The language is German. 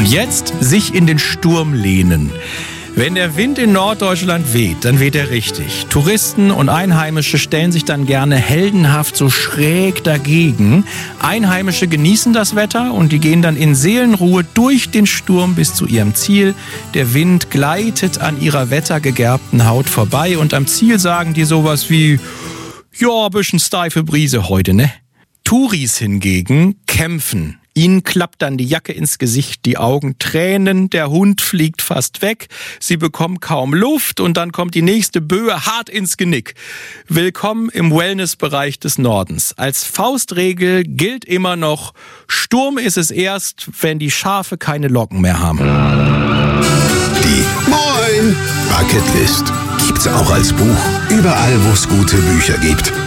Jetzt sich in den Sturm lehnen. Wenn der Wind in Norddeutschland weht, dann weht er richtig. Touristen und Einheimische stellen sich dann gerne heldenhaft so schräg dagegen. Einheimische genießen das Wetter und die gehen dann in Seelenruhe durch den Sturm bis zu ihrem Ziel. Der Wind gleitet an ihrer wettergegerbten Haut vorbei und am Ziel sagen die sowas wie: Ja, bisschen steife Brise heute, ne? Touris hingegen kämpfen. Ihnen klappt dann die Jacke ins Gesicht, die Augen tränen, der Hund fliegt fast weg, sie bekommen kaum Luft und dann kommt die nächste Böe hart ins Genick. Willkommen im Wellnessbereich des Nordens. Als Faustregel gilt immer noch: Sturm ist es erst, wenn die Schafe keine Locken mehr haben. Die Moin Bucketlist gibt's auch als Buch, überall wo es gute Bücher gibt.